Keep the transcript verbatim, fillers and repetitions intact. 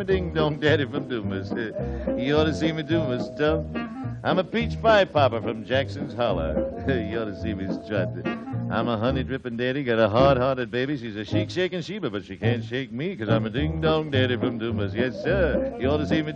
ding-dong daddy from Dumas. You ought to see me do my stuff. I'm a peach pie popper from Jackson's Holler. You ought to see me strut. I'm a honey-dripping daddy, got a hard-hearted baby. She's a chic-shaking Sheba, but she can't shake me, 'cause I'm a ding-dong daddy from Dumas. Yes, sir. You ought to see me